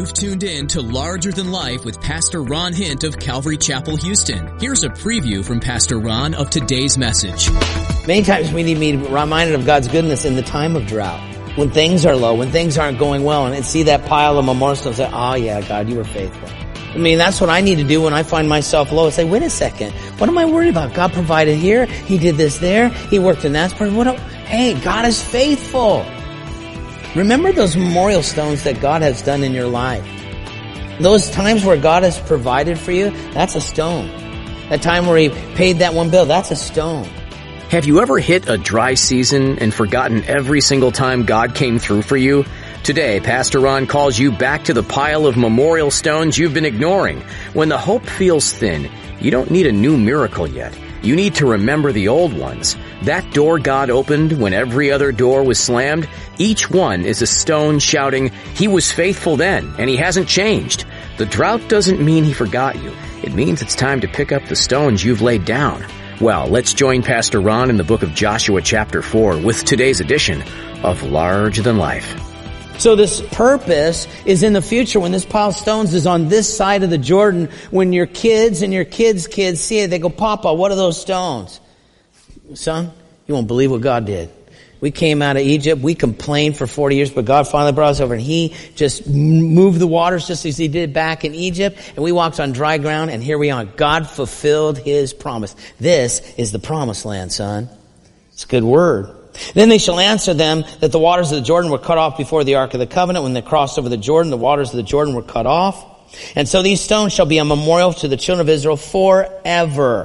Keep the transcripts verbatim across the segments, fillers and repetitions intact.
You've tuned in to Larger Than Life with Pastor Ron Hint of Calvary Chapel, Houston. Here's a preview from Pastor Ron of today's message. Many times we need to be reminded of God's goodness in the time of drought. When things are low, when things aren't going well, and see that pile of memorial stones and say, oh yeah, God, you were faithful. I mean, that's what I need to do when I find myself low. I say, wait a second, what am I worried about? God provided here, He did this there, He worked in that part. What? A, hey, God is faithful. Remember those memorial stones that God has done in your life. Those times where God has provided for you, that's a stone. That time where He paid that one bill, that's a stone. Have you ever hit a dry season and forgotten every single time God came through for you? Today, Pastor Ron calls you back to the pile of memorial stones you've been ignoring. When the hope feels thin, you don't need a new miracle yet. You need to remember the old ones. That door God opened when every other door was slammed, each one is a stone shouting, He was faithful then, and He hasn't changed. The drought doesn't mean He forgot you. It means it's time to pick up the stones you've laid down. Well, let's join Pastor Ron in the book of Joshua chapter four with today's edition of Larger Than Life. So this purpose is in the future when this pile of stones is on this side of the Jordan. When your kids and your kids' kids see it, they go, Papa, what are those stones? Son, you won't believe what God did. We came out of Egypt. We complained for forty years, but God finally brought us over, and He just moved the waters just as He did back in Egypt, and we walked on dry ground, and here we are. God fulfilled His promise. This is the promised land, son. It's a good word. Then they shall answer them that the waters of the Jordan were cut off before the Ark of the Covenant. When they crossed over the Jordan, the waters of the Jordan were cut off. And so these stones shall be a memorial to the children of Israel forever.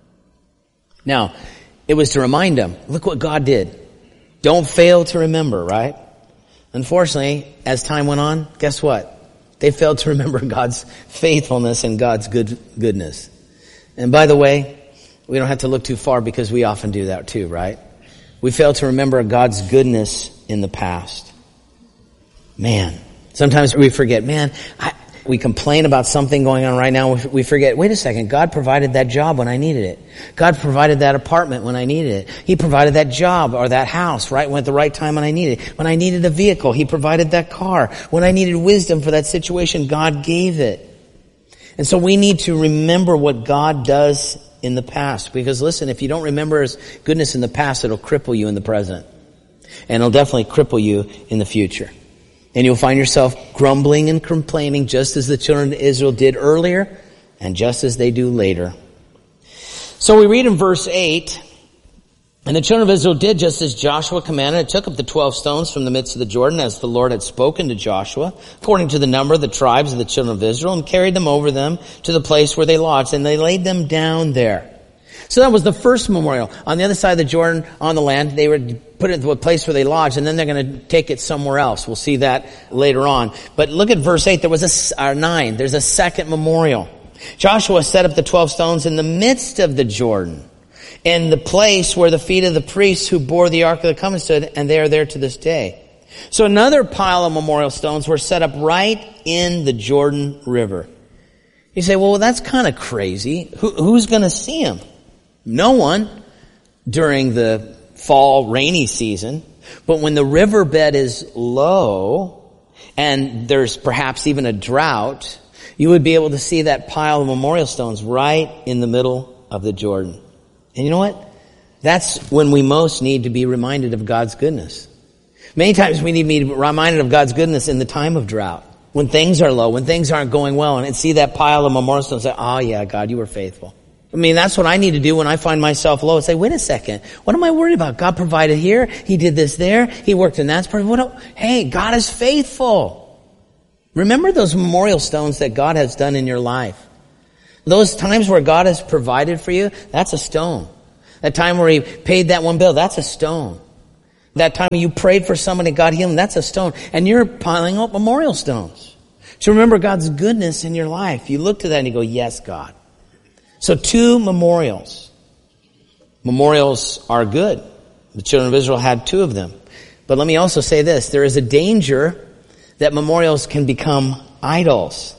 Now, it was to remind them, look what God did. Don't fail to remember, right? Unfortunately, as time went on, guess what? They failed to remember God's faithfulness and God's good goodness. And by the way, we don't have to look too far because we often do that too, right? We fail to remember God's goodness in the past. Man, sometimes we forget, man, I, we complain about something going on right now. We forget, wait a second, God provided that job when I needed it. God provided that apartment when I needed it. He provided that job or that house right when at the right time when I needed it. When I needed a vehicle, He provided that car. When I needed wisdom for that situation, God gave it. And so we need to remember what God does in the past. Because listen, if you don't remember His goodness in the past, it'll cripple you in the present. And it'll definitely cripple you in the future. And you'll find yourself grumbling and complaining just as the children of Israel did earlier and just as they do later. So we read in verse eight, and the children of Israel did just as Joshua commanded, and took up the twelve stones from the midst of the Jordan as the Lord had spoken to Joshua, according to the number of the tribes of the children of Israel, and carried them over them to the place where they lodged, and they laid them down there. So that was the first memorial. On the other side of the Jordan, on the land, they would put it into a place where they lodged, and then they're going to take it somewhere else. We'll see that later on. But look at verse eight. There was a, or nine. There's a second memorial. Joshua set up the twelve stones in the midst of the Jordan, in the place where the feet of the priests who bore the Ark of the Covenant stood, and they are there to this day. So another pile of memorial stones were set up right in the Jordan River. You say, well, that's kind of crazy. Who, who's going to see them? No one during the fall rainy season. But when the riverbed is low and there's perhaps even a drought, you would be able to see that pile of memorial stones right in the middle of the Jordan. And you know what? That's when we most need to be reminded of God's goodness. Many times we need to be reminded of God's goodness in the time of drought. When things are low, when things aren't going well, and see that pile of memorial stones and say, oh yeah, God, you were faithful. I mean, that's what I need to do when I find myself low. I say, wait a second, what am I worried about? God provided here, He did this there, He worked in that part. What? A, hey, God is faithful. Remember those memorial stones that God has done in your life. Those times where God has provided for you, that's a stone. That time where He paid that one bill, that's a stone. That time you prayed for somebody, God healed them, that's a stone. And you're piling up memorial stones to remember God's goodness in your life. You look to that and you go, yes, God. So two memorials. Memorials are good. The children of Israel had two of them. But let me also say this. There is a danger that memorials can become idols.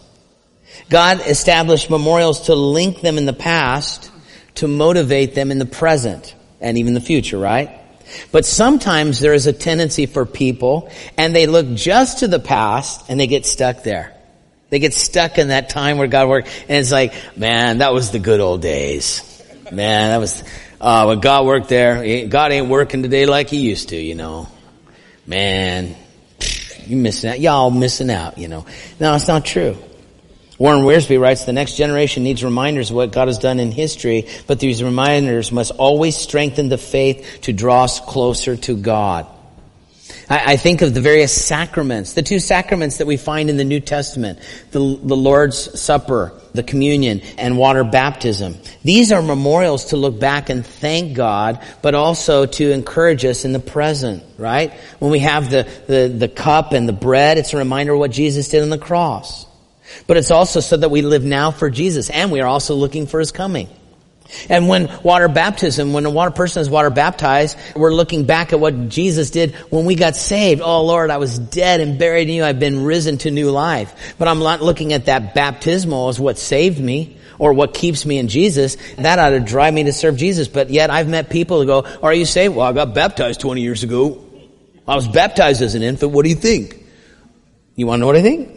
God established memorials to link them in the past, to motivate them in the present, and even the future, right? But sometimes there is a tendency for people, and they look just to the past, and they get stuck there. They get stuck in that time where God worked, and it's like, man, that was the good old days. Man, that was, uh, when God worked there, God ain't working today like he used to, you know. Man, you missing out. Y'all missing out, you know. No, it's not true. Warren Wiersbe writes, the next generation needs reminders of what God has done in history, but these reminders must always strengthen the faith to draw us closer to God. I, I think of the various sacraments, the two sacraments that we find in the New Testament, the, the Lord's Supper, the communion, and water baptism. These are memorials to look back and thank God, but also to encourage us in the present, right? When we have the, the, the cup and the bread, it's a reminder of what Jesus did on the cross. But it's also so that we live now for Jesus, and we are also looking for his coming. And when water baptism, when a water person is water baptized, we're looking back at what Jesus did when we got saved. Oh Lord, I was dead and buried in you. I've been risen to new life. But I'm not looking at that baptismal as what saved me or what keeps me in Jesus. That ought to drive me to serve Jesus. But yet I've met people who go, are you saved? Well, I got baptized twenty years ago. I was baptized as an infant. What do you think? You want to know what I think?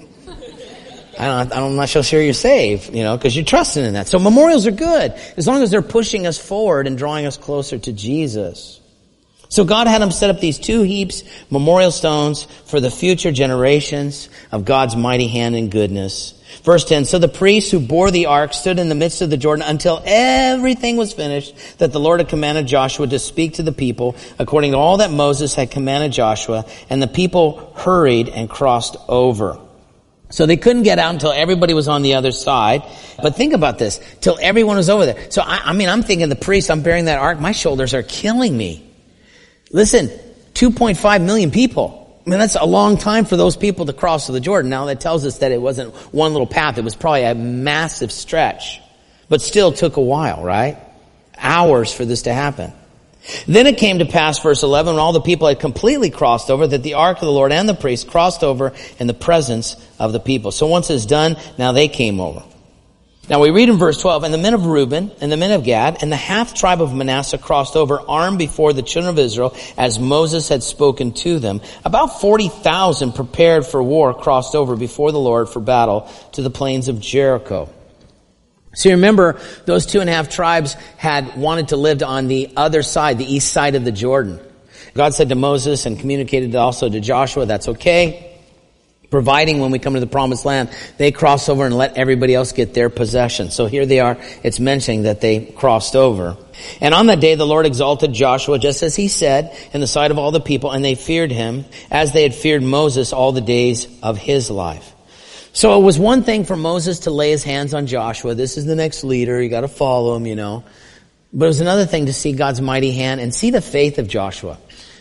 I don't, I'm not so sure you're saved, you know, because you're trusting in that. So memorials are good as long as they're pushing us forward and drawing us closer to Jesus. So God had them set up these two heaps, memorial stones for the future generations of God's mighty hand and goodness. Verse ten, so the priests who bore the ark stood in the midst of the Jordan until everything was finished that the Lord had commanded Joshua to speak to the people according to all that Moses had commanded Joshua, and the people hurried and crossed over. So they couldn't get out until everybody was on the other side. But think about this, till everyone was over there. So I, I mean, I'm thinking the priest, I'm bearing that ark, my shoulders are killing me. Listen, two point five million people. I mean, that's a long time for those people to cross to the Jordan. Now that tells us that it wasn't one little path. It was probably a massive stretch. But still took a while, right? Hours for this to happen. Then it came to pass, verse eleven, when all the people had completely crossed over, that the ark of the Lord and the priests crossed over in the presence of the people. So once it's done, now they came over. Now we read in verse twelve, and the men of Reuben and the men of Gad and the half tribe of Manasseh crossed over armed before the children of Israel as Moses had spoken to them. About forty thousand prepared for war crossed over before the Lord for battle to the plains of Jericho. So you remember, those two and a half tribes had wanted to live on the other side, the east side of the Jordan. God said to Moses and communicated also to Joshua, that's okay, providing when we come to the promised land, they cross over and let everybody else get their possession. So here they are, it's mentioning that they crossed over. And on that day the Lord exalted Joshua, just as he said, in the sight of all the people, and they feared him, as they had feared Moses all the days of his life. So it was one thing for Moses to lay his hands on Joshua. This is the next leader. You got to follow him, you know. But it was another thing to see God's mighty hand and see the faith of Joshua.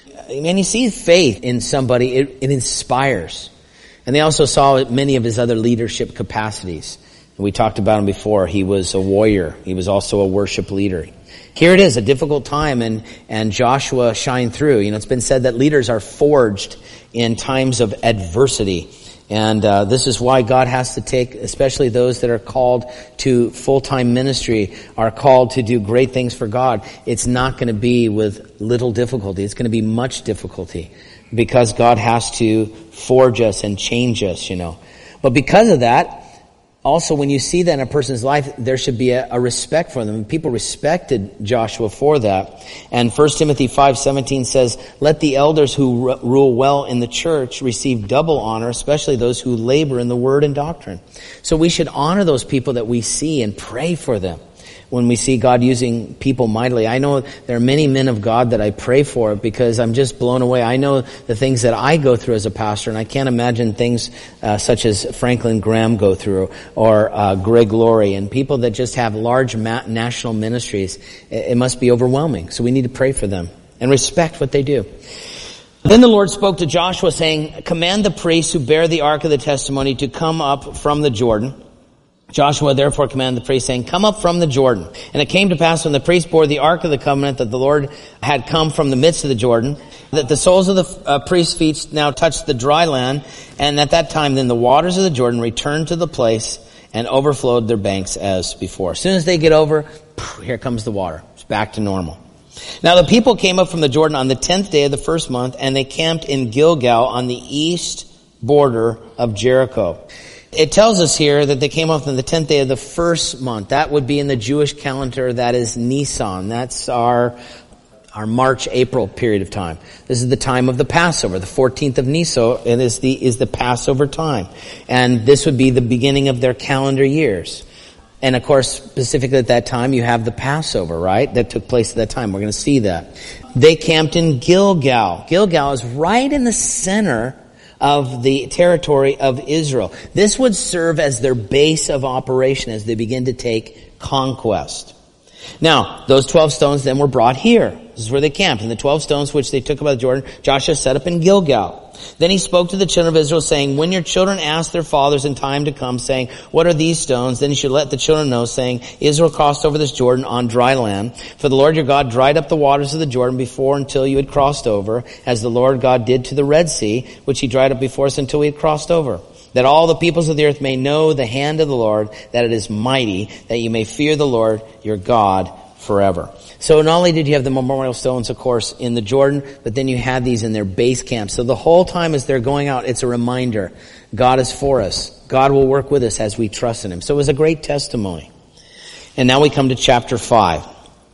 I mean, you see faith in somebody, it, it inspires. And they also saw many of his other leadership capacities. We talked about him before. He was a warrior. He was also a worship leader. Here it is, a difficult time, and, and Joshua shined through. You know, it's been said that leaders are forged in times of adversity. And uh, this is why God has to take, especially those that are called to full-time ministry, are called to do great things for God. It's not going to be with little difficulty. It's going to be much difficulty because God has to forge us and change us, you know. But because of that, also when you see that in a person's life, there should be a, a respect for them. And people respected Joshua for that. And First Timothy five seventeen says, let the elders who r- rule well in the church receive double honor, especially those who labor in the word and doctrine. So we should honor those people that we see and pray for them when we see God using people mightily. I know there are many men of God that I pray for because I'm just blown away. I know the things that I go through as a pastor, and I can't imagine things uh, such as Franklin Graham go through, or uh, Greg Laurie, and people that just have large ma- national ministries. It, it must be overwhelming. So we need to pray for them and respect what they do. Then the Lord spoke to Joshua saying, command the priests who bear the ark of the testimony to come up from the Jordan. Joshua therefore commanded the priests, saying, come up from the Jordan. And it came to pass when the priests bore the ark of the covenant that the Lord had come from the midst of the Jordan, that the soles of the uh, priests' feet now touched the dry land, and at that time then the waters of the Jordan returned to the place and overflowed their banks as before. As soon as they get over, here comes the water. It's back to normal. Now the people came up from the Jordan on the tenth day of the first month, and they camped in Gilgal on the east border of Jericho. It tells us here that they came up on the tenth day of the first month. That would be in the Jewish calendar. That is Nisan. That's our our March, April period of time. This is the time of the Passover. The fourteenth of Nisan it is the is the Passover time. And this would be the beginning of their calendar years. And of course, specifically at that time, you have the Passover, right? That took place at that time. We're going to see that. They camped in Gilgal. Gilgal is right in the center of the territory of Israel. This would serve as their base of operation as they begin to take conquest. Now, those twelve stones then were brought here. This is where they camped. And the twelve stones which they took up out of Jordan, Joshua set up in Gilgal. Then he spoke to the children of Israel, saying, when your children ask their fathers in time to come, saying, what are these stones? Then you should let the children know, saying, Israel crossed over this Jordan on dry land. For the Lord your God dried up the waters of the Jordan before until you had crossed over, as the Lord God did to the Red Sea, which he dried up before us until we had crossed over. That all the peoples of the earth may know the hand of the Lord, that it is mighty, that you may fear the Lord your God forever. So not only did you have the memorial stones, of course, in the Jordan, but then you had these in their base camp. So the whole time as they're going out, it's a reminder. God is for us. God will work with us as we trust in him. So it was a great testimony. And now we come to chapter five.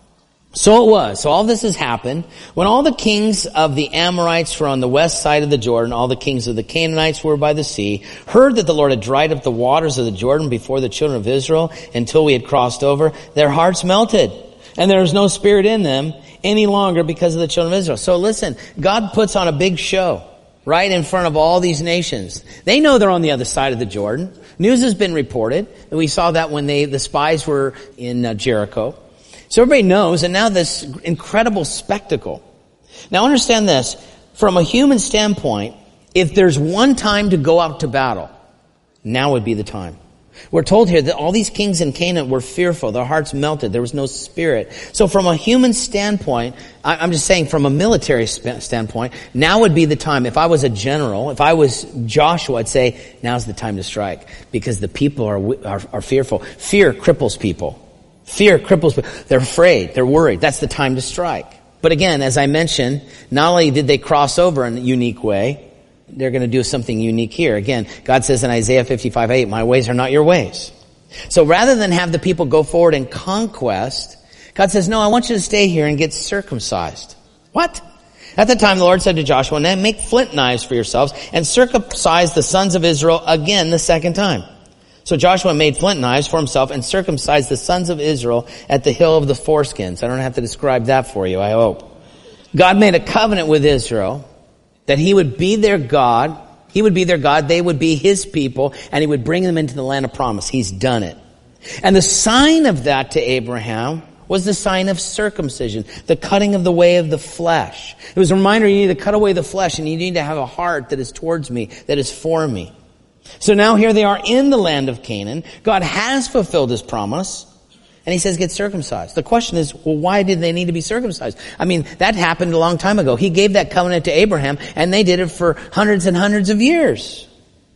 So it was. So all this has happened. When all the kings of the Amorites were on the west side of the Jordan, all the kings of the Canaanites were by the sea, heard that the Lord had dried up the waters of the Jordan before the children of Israel until we had crossed over, their hearts melted. And there was no spirit in them any longer because of the children of Israel. So listen, God puts on a big show right in front of all these nations. They know they're on the other side of the Jordan. News has been reported. And we saw that when they, the spies were in uh, Jericho. So everybody knows, and now this incredible spectacle. Now understand this, from a human standpoint, if there's one time to go out to battle, now would be the time. We're told here that all these kings in Canaan were fearful. Their hearts melted. There was no spirit. So from a human standpoint, I'm just saying from a military standpoint, now would be the time. If I was a general, if I was Joshua, I'd say, now's the time to strike. Because the people are, are, are fearful. Fear cripples people. Fear cripples people. They're afraid. They're worried. That's the time to strike. But again, as I mentioned, not only did they cross over in a unique way, they're going to do something unique here. Again, God says in Isaiah fifty-five eight, my ways are not your ways. So rather than have the people go forward in conquest, God says, no, I want you to stay here and get circumcised. What? At the time the Lord said to Joshua, now make flint knives for yourselves and circumcise the sons of Israel again the second time. So Joshua made flint knives for himself and circumcised the sons of Israel at the hill of the foreskins. I don't have to describe that for you, I hope. God made a covenant with Israel that he would be their God, he would be their God, they would be his people, and he would bring them into the land of promise. He's done it. And the sign of that to Abraham was the sign of circumcision, the cutting of the way of the flesh. It was a reminder you need to cut away the flesh, and you need to have a heart that is towards me, that is for me. So now here they are in the land of Canaan. God has fulfilled his promise. And he says, get circumcised. The question is, well, why did they need to be circumcised? I mean, that happened a long time ago. He gave that covenant to Abraham, and they did it for hundreds and hundreds of years.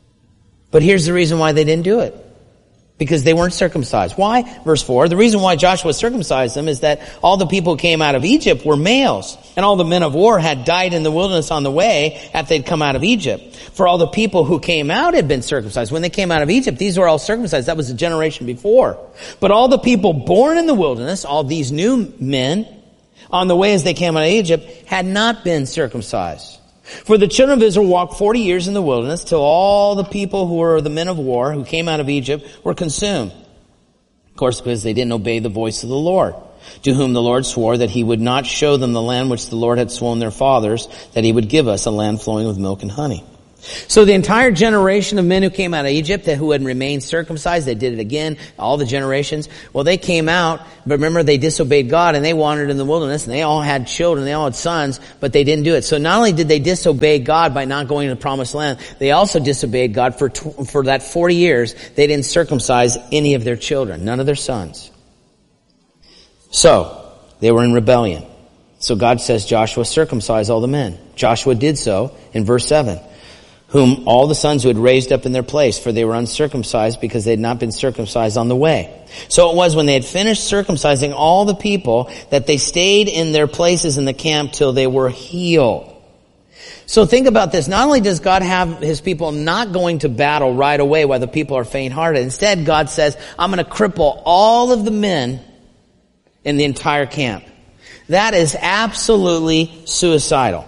But here's the reason why they didn't do it. Because they weren't circumcised. Why? Verse four, the reason why Joshua circumcised them is that all the people who came out of Egypt were males. And all the men of war had died in the wilderness on the way after they'd come out of Egypt. For all the people who came out had been circumcised. When they came out of Egypt, these were all circumcised. That was the generation before. But all the people born in the wilderness, all these new men, on the way as they came out of Egypt, had not been circumcised. For the children of Israel walked forty years in the wilderness till all the people who were the men of war who came out of Egypt were consumed. Of course, because they didn't obey the voice of the Lord, to whom the Lord swore that he would not show them the land which the Lord had sworn their fathers, that he would give us, a land flowing with milk and honey. So the entire generation of men who came out of Egypt, who had remained circumcised, they did it again, all the generations. Well, they came out, but remember they disobeyed God and they wandered in the wilderness and they all had children, they all had sons, but they didn't do it. So not only did they disobey God by not going to the promised land, they also disobeyed God for for that forty years. They didn't circumcise any of their children, none of their sons. So, they were in rebellion. So God says, Joshua, circumcise all the men. Joshua did so in verse seven. Whom all the sons who had raised up in their place, for they were uncircumcised because they had not been circumcised on the way. So it was when they had finished circumcising all the people that they stayed in their places in the camp till they were healed. So think about this. Not only does God have his people not going to battle right away while the people are faint-hearted. Instead, God says, I'm going to cripple all of the men in the entire camp. That is absolutely suicidal.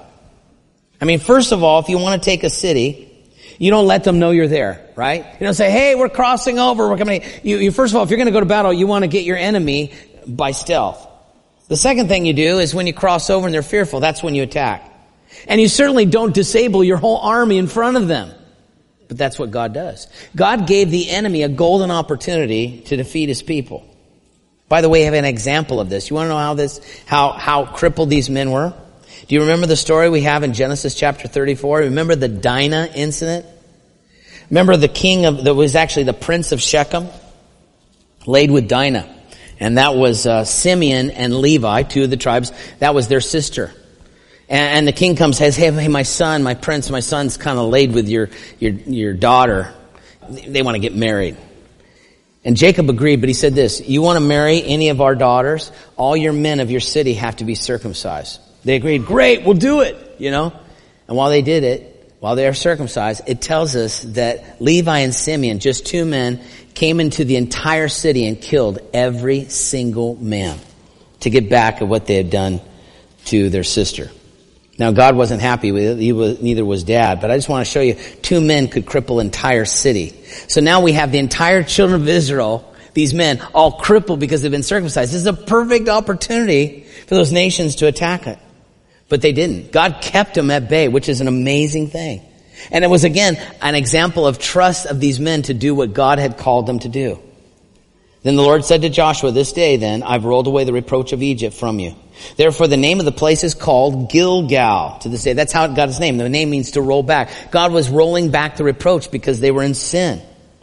I mean, first of all, if you want to take a city, you don't let them know you're there, right? You don't say, hey, we're crossing over, we're coming. You, you first of all, if you're going to go to battle, you want to get your enemy by stealth. The second thing you do is when you cross over and they're fearful, that's when you attack. And you certainly don't disable your whole army in front of them. But that's what God does. God gave the enemy a golden opportunity to defeat his people. By the way, I have an example of this. You want to know how this, how, how crippled these men were? Do you remember the story we have in Genesis chapter thirty-four? Remember the Dinah incident? Remember the king of, that was actually the prince of Shechem? Laid with Dinah. And that was uh, Simeon and Levi, two of the tribes. That was their sister. And, and the king comes and says, hey, hey, my son, my prince, my son's kind of laid with your, your, your daughter. They want to get married. And Jacob agreed, but he said this, you want to marry any of our daughters? All your men of your city have to be circumcised. They agreed, great, we'll do it, you know. And while they did it, while they are circumcised, it tells us that Levi and Simeon, just two men, came into the entire city and killed every single man to get back at what they had done to their sister. Now, God wasn't happy with it. He was, neither was Dad. But I just want to show you, two men could cripple an entire city. So now we have the entire children of Israel, these men, all crippled because they've been circumcised. This is a perfect opportunity for those nations to attack it. But they didn't. God kept them at bay, which is an amazing thing. And it was, again, an example of trust of these men to do what God had called them to do. Then the Lord said to Joshua, this day then, I've rolled away the reproach of Egypt from you. Therefore the name of the place is called Gilgal to this day. That's how it got its name. The name means to roll back. God was rolling back the reproach because they were in sin.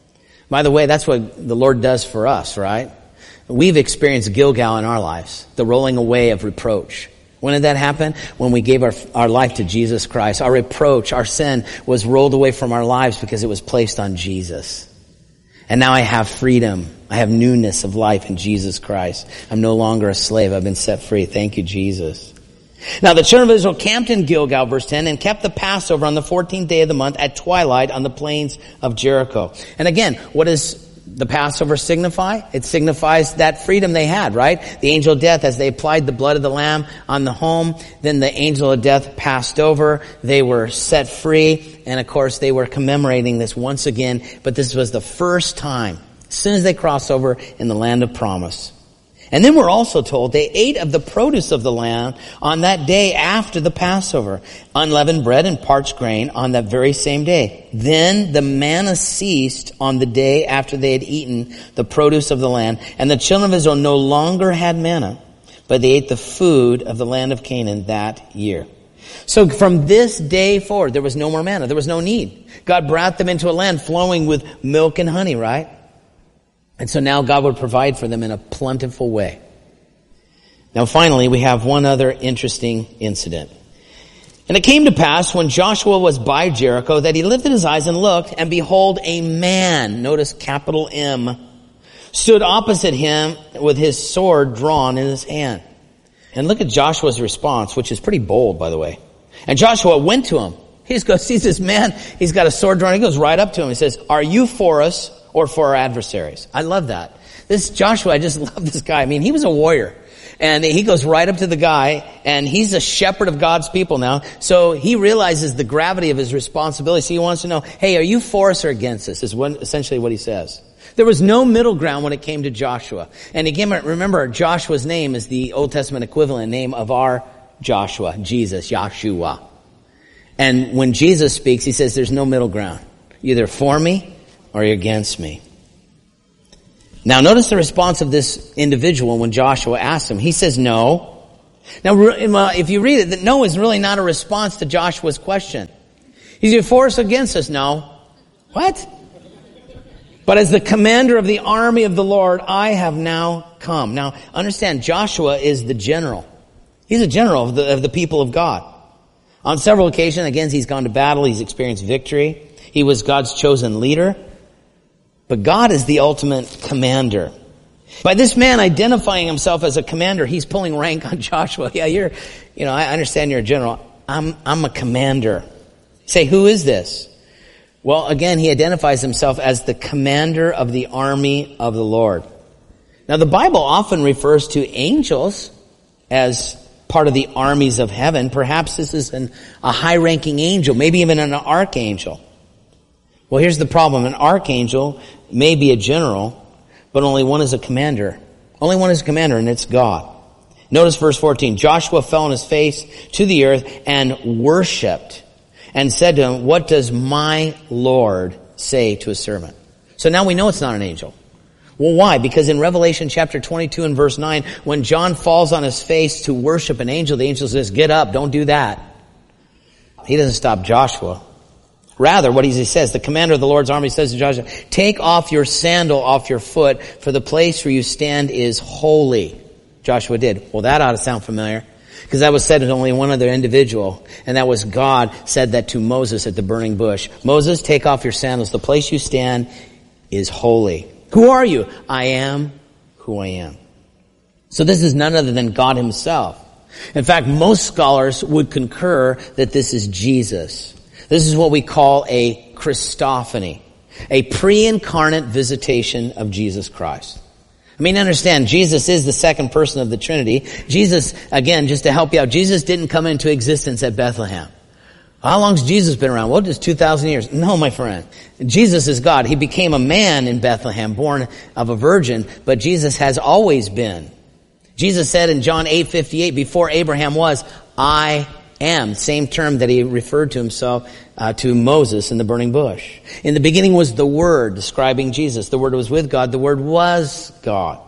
By the way, that's what the Lord does for us, right? We've experienced Gilgal in our lives, the rolling away of reproach. When did that happen? When we gave our, our life to Jesus Christ. Our reproach, our sin was rolled away from our lives because it was placed on Jesus. And now I have freedom. I have newness of life in Jesus Christ. I'm no longer a slave. I've been set free. Thank you, Jesus. Now the children of Israel camped in Gilgal, verse ten, and kept the Passover on the fourteenth day of the month at twilight on the plains of Jericho. And again, what does the Passover signify? It signifies that freedom they had, right? The angel of death, as they applied the blood of the lamb on the home, then the angel of death passed over. They were set free. And of course, they were commemorating this once again. But this was the first time, as soon as they crossed over, in the land of promise. And then we're also told they ate of the produce of the land on that day after the Passover, unleavened bread and parched grain on that very same day. Then the manna ceased on the day after they had eaten the produce of the land, and the children of Israel no longer had manna, but they ate the food of the land of Canaan that year. So from this day forward, there was no more manna. There was no need. God brought them into a land flowing with milk and honey, right? And so now God would provide for them in a plentiful way. Now finally, we have one other interesting incident. And it came to pass when Joshua was by Jericho that he lifted his eyes and looked, and behold, a man, notice capital M, stood opposite him with his sword drawn in his hand. And look at Joshua's response, which is pretty bold, by the way. And Joshua went to him. He just goes, sees this man, he's got a sword drawn. He goes right up to him. He says, are you for us or for our adversaries? I love that. This Joshua, I just love this guy. I mean, he was a warrior. And he goes right up to the guy, and he's a shepherd of God's people now. So he realizes the gravity of his responsibility. So he wants to know, hey, are you for us or against us? Is what, essentially what he says. There was no middle ground when it came to Joshua. And again, remember, Joshua's name is the Old Testament equivalent name of our Joshua, Jesus, Yahshua. And when Jesus speaks, he says there's no middle ground. You're either for me or you're against me. Now notice the response of this individual when Joshua asked him. He says no. Now if you read it, that no is really not a response to Joshua's question. He's either for us or against us. No. What? But as the commander of the army of the Lord, I have now come. Now understand, Joshua is the general. He's a general of the, of the people of God. On several occasions, again, he's gone to battle. He's experienced victory. He was God's chosen leader. But God is the ultimate commander. By this man identifying himself as a commander, he's pulling rank on Joshua. Yeah, you're, you know, I understand you're a general. I'm, I'm a commander. Say, who is this? Well, again, he identifies himself as the commander of the army of the Lord. Now, the Bible often refers to angels as part of the armies of heaven. Perhaps this is an, a high-ranking angel, maybe even an archangel. Well, here's the problem. An archangel may be a general, but only one is a commander. Only one is a commander, and it's God. Notice verse fourteen. Joshua fell on his face to the earth and worshipped and said to him, what does my Lord say to his servant? So now we know it's not an angel. Well, why? Because in Revelation chapter twenty-two and verse nine, when John falls on his face to worship an angel, the angel says, get up, don't do that. He doesn't stop Joshua. Rather, what he says, the commander of the Lord's army says to Joshua, take off your sandal off your foot, for the place where you stand is holy. Joshua did. Well, that ought to sound familiar, because that was said to only one other individual, and that was God said that to Moses at the burning bush. Moses, take off your sandals. The place you stand is holy. Who are you? I am who I am. So this is none other than God himself. In fact, most scholars would concur that this is Jesus. This is what we call a Christophany, a pre-incarnate visitation of Jesus Christ. I mean, understand, Jesus is the second person of the Trinity. Jesus, again, just to help you out, Jesus didn't come into existence at Bethlehem. How long's Jesus been around? Well, just two thousand years. No, my friend. Jesus is God. He became a man in Bethlehem, born of a virgin, but Jesus has always been. Jesus said in John eight fifty-eight, before Abraham was, I am. Same term that he referred to himself uh, to Moses in the burning bush. In the beginning was the Word, describing Jesus. The Word was with God. The Word was God.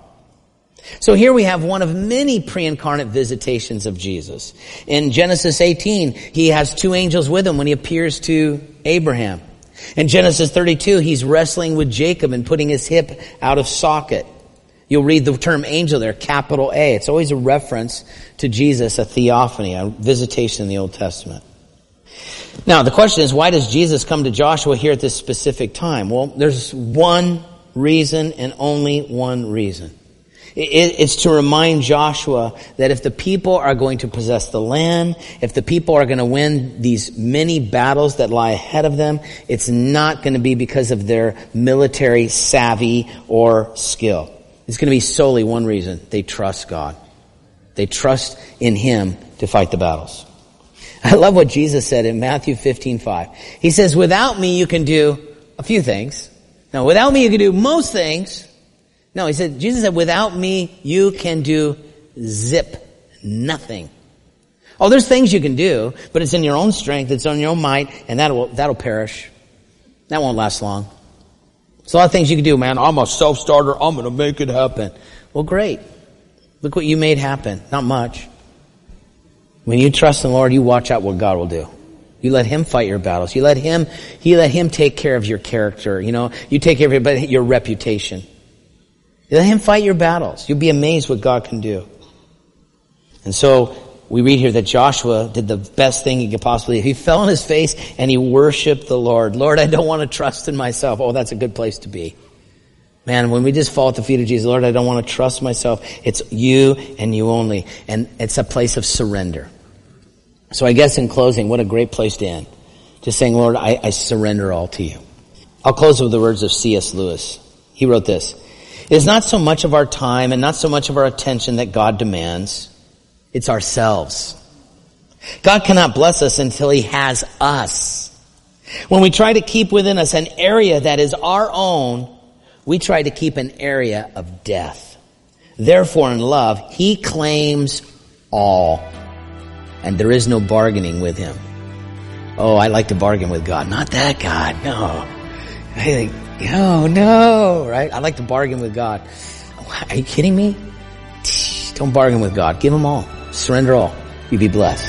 So here we have one of many pre-incarnate visitations of Jesus. In Genesis eighteen, he has two angels with him when he appears to Abraham. In Genesis thirty-two, he's wrestling with Jacob and putting his hip out of socket. You'll read the term angel there, capital A. It's always a reference to Jesus, a theophany, a visitation in the Old Testament. Now, the question is, why does Jesus come to Joshua here at this specific time? Well, there's one reason and only one reason. It's to remind Joshua that if the people are going to possess the land, if the people are going to win these many battles that lie ahead of them, it's not going to be because of their military savvy or skill. It's going to be solely one reason. They trust God. They trust in Him to fight the battles. I love what Jesus said in Matthew fifteen five. He says, without me you can do a few things. Now, without me you can do most things. No, he said, Jesus said, without me you can do zip nothing. Oh, there's things you can do, but it's in your own strength, it's on your own might, and that'll, that'll perish. That won't last long. There's a lot of things you can do, man. I'm a self-starter. I'm going to make it happen. Well, great. Look what you made happen. Not much. When you trust in the Lord, you watch out what God will do. You let Him fight your battles. You let Him, you let Him take care of your character. You know, you take care of your, your reputation. You let Him fight your battles. You'll be amazed what God can do. And so, we read here that Joshua did the best thing he could possibly do. He fell on his face and he worshiped the Lord. Lord, I don't want to trust in myself. Oh, that's a good place to be. Man, when we just fall at the feet of Jesus, Lord, I don't want to trust myself. It's you and you only. And it's a place of surrender. So I guess in closing, what a great place to end. Just saying, Lord, I, I surrender all to you. I'll close with the words of C S Lewis. He wrote this. It is not so much of our time and not so much of our attention that God demands. It's ourselves. God cannot bless us until He has us. When we try to keep within us an area that is our own, we try to keep an area of death. Therefore, in love, He claims all. And there is no bargaining with Him. Oh, I like to bargain with God. Not that God, no. I think, no, no, right? I like to bargain with God. Are you kidding me? Don't bargain with God. Give Him all. Surrender all. You be blessed.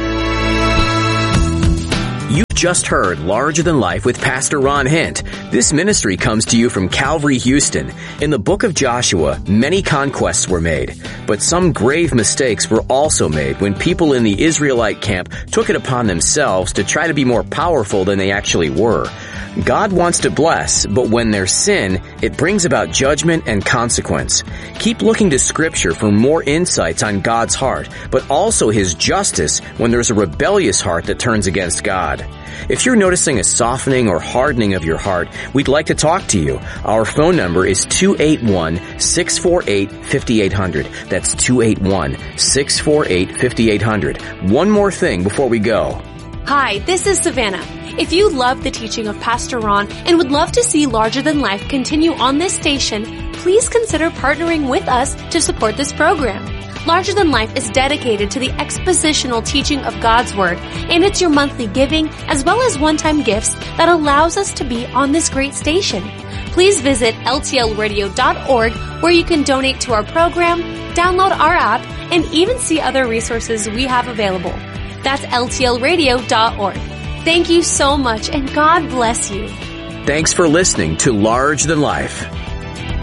You've just heard Larger Than Life with Pastor Ron Hint. This ministry comes to you from Calvary, Houston. In the book of Joshua, many conquests were made, but some grave mistakes were also made when people in the Israelite camp took it upon themselves to try to be more powerful than they actually were. God wants to bless, but when there's sin, it brings about judgment and consequence. Keep looking to Scripture for more insights on God's heart, but also His justice when there's a rebellious heart that turns against God. If you're noticing a softening or hardening of your heart, we'd like to talk to you. Our phone number is two eight one, six four eight, five eight zero zero. That's two eight one, six four eight, five eight zero zero. One more thing before we go. Hi, this is Savannah. If you love the teaching of Pastor Ron and would love to see Larger Than Life continue on this station, please consider partnering with us to support this program. Larger Than Life is dedicated to the expositional teaching of God's Word, and it's your monthly giving as well as one-time gifts that allows us to be on this great station. Please visit L T L radio dot org where you can donate to our program, download our app, and even see other resources we have available. That's L T L radio dot org. Thank you so much, and God bless you. Thanks for listening to Larger Than Life.